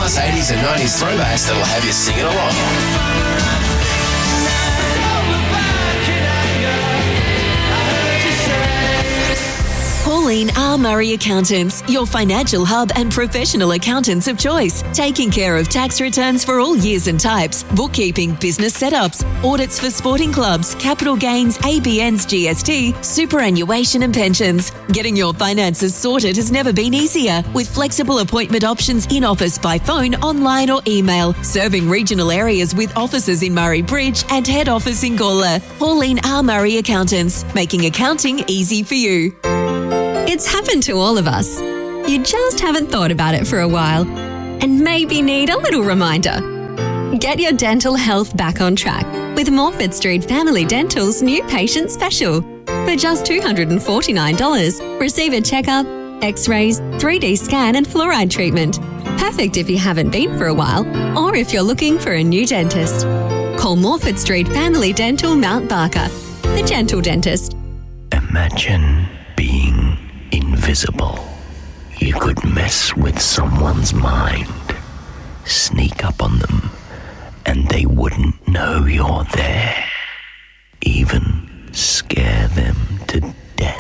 plus 80s and 90s throwbacks that'll have you singing along. Pauline R. Murray Accountants, your financial hub and professional accountants of choice. Taking care of tax returns for all years and types, bookkeeping, business setups, audits for sporting clubs, capital gains, ABNs, GST, superannuation and pensions. Getting your finances sorted has never been easier with flexible appointment options in office, by phone, online or email. Serving regional areas with offices in Murray Bridge and head office in Gawler. Pauline R. Murray Accountants, making accounting easy for you. It's happened to all of us. You just haven't thought about it for a while and maybe need a little reminder. Get your dental health back on track with Morford Street Family Dental's new patient special. For just $249, receive a checkup, x-rays, 3D scan and fluoride treatment. Perfect if you haven't been for a while or if you're looking for a new dentist. Call Morford Street Family Dental, Mount Barker, the gentle dentist. Imagine being invisible. You could mess with someone's mind, sneak up on them, and they wouldn't know you're there. Even scare them to death.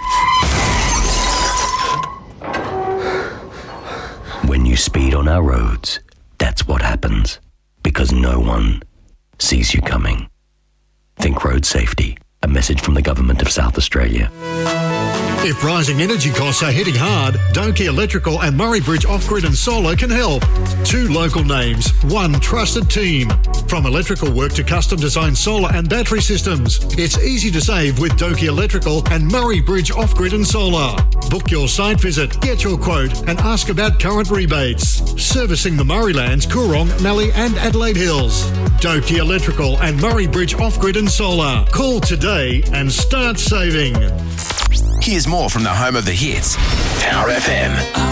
When you speed on our roads, that's what happens, because no one sees you coming. Think road safety. A message from the Government of South Australia. If rising energy costs are hitting hard, Doki Electrical and Murray Bridge Off-Grid and Solar can help. 2 local names, 1 trusted team. From electrical work to custom designed solar and battery systems, it's easy to save with Doki Electrical and Murray Bridge Off-Grid and Solar. Book your site visit, get your quote and ask about current rebates. Servicing the Murraylands, Coorong, Mallee and Adelaide Hills. Doki Electrical and Murray Bridge Off-Grid and Solar. Call today and start saving. Here's more from the home of the hits, Power FM.